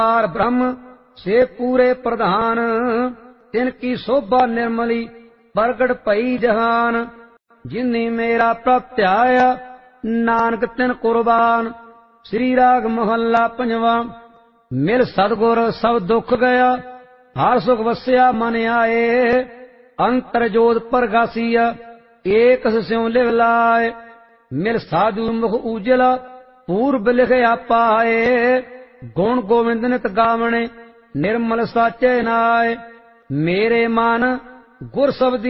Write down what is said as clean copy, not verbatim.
पार ब्रह्म से पूरे प्रधान, तिनकी शोभा निर्मली प्रगट भई जहान। जिन्नी मेरा प्रभ ध्याया नानक तिन कुर्बान। श्री राग महला पंजवा। मिल सतगुर सब दुख गया, हर सुख वस्या मन आए। अंतर जोत प्रगासिया एक स्यों लिव लाए। मिल साधु मुख उजला पूर्व लिखया पाए। गुण गोविंद नित गावणे निर्मल साचे नाय। मेरे मन गुर शब्दी